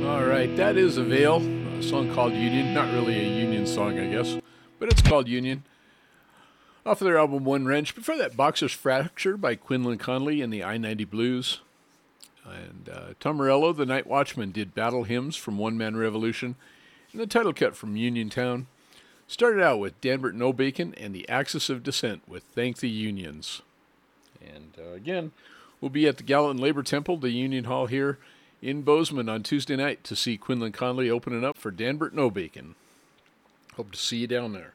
All right, that is Avail, a song called Union. Not really a Union song, I guess, but it's called Union. Off of their album One Wrench. Before that, Boxer's Fracture by Quinlan Conley and the I-90 Blues. And Tom Morello, the Night Watchman, did Battle Hymns from One Man Revolution. And the title cut from Uniontown. Started out with Danbert No Bacon and the Axis of Dissent with Thank the Unions. And again, we'll be at the Gallatin Labor Temple, the Union Hall here in Bozeman on Tuesday night to see Quinlan Conley opening up for Danbert No Bacon. Hope to see you down there.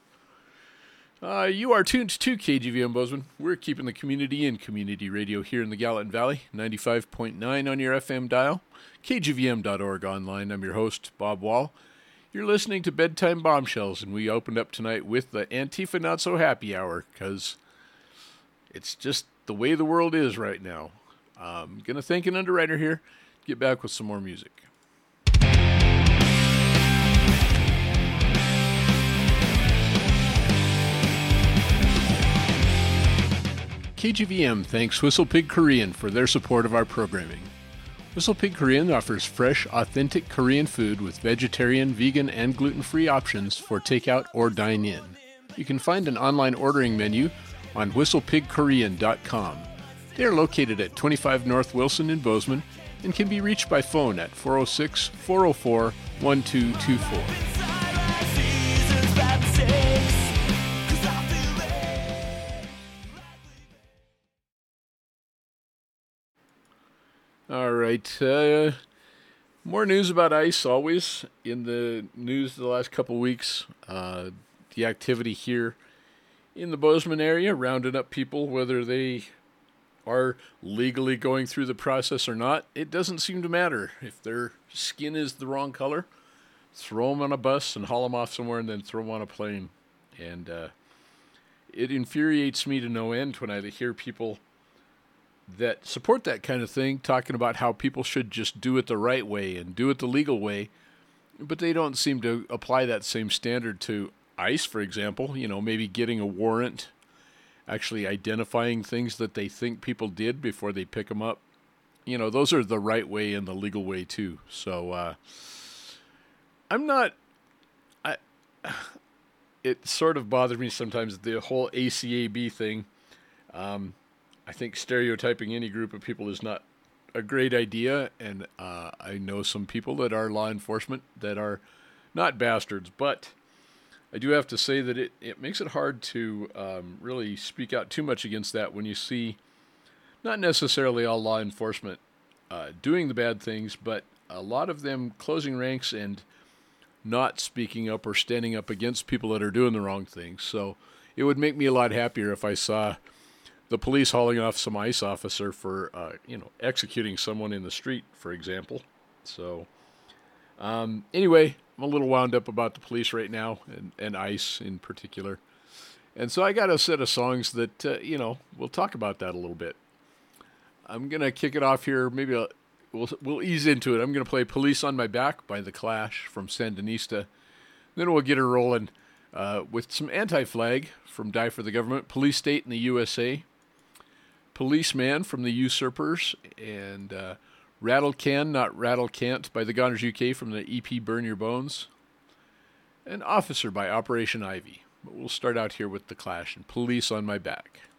You are tuned to KGVM Bozeman. We're keeping the community in community radio here in the Gallatin Valley, 95.9 on your FM dial, kgvm.org online. I'm your host, Bob Wall. You're listening to Bedtime Bombshells, and we opened up tonight with the Antifa Not So Happy Hour, because it's just the way the world is right now. I'm going to thank an underwriter here. Get back with some more music. KGVM thanks WhistlePig Korean for their support of our programming. WhistlePig Korean offers fresh, authentic Korean food with vegetarian, vegan, and gluten-free options for takeout or dine-in. You can find an online ordering menu on whistlepigkorean.com. They are located at 25 North Wilson in Bozeman and can be reached by phone at 406-404-1224. All right, more news about ICE always in the news the last couple weeks. The activity here in the Bozeman area, rounding up people, whether they are legally going through the process or not, it doesn't seem to matter. If their skin is the wrong color, throw them on a bus and haul them off somewhere and then throw them on a plane. And it infuriates me to no end when I hear people that support that kind of thing talking about how people should just do it the right way and do it the legal way, but they don't seem to apply that same standard to ICE, for example. You know, maybe getting a warrant, actually identifying things that they think people did before they pick them up. You know, those are the right way and the legal way too. So it sort of bothers me sometimes, the whole ACAB thing. I think stereotyping any group of people is not a great idea, and I know some people that are law enforcement that are not bastards, but I do have to say that it makes it hard to really speak out too much against that when you see not necessarily all law enforcement doing the bad things, but a lot of them closing ranks and not speaking up or standing up against people that are doing the wrong things. So it would make me a lot happier if I saw the police hauling off some ICE officer for, executing someone in the street, for example. So, anyway, I'm a little wound up about the police right now, and ICE in particular. And so I got a set of songs that, we'll talk about that a little bit. I'm going to kick it off here. Maybe we'll ease into it. I'm going to play Police on My Back by The Clash from Sandinista. Then we'll get her rolling with some Anti-Flag from Die for the Government, Police State in the USA, Policeman from the Usurpers, and Rattle Can, Not Rattle Can't by the Goners UK from the EP Burn Your Bones, and Officer by Operation Ivy. But we'll start out here with The Clash and Police on My Back.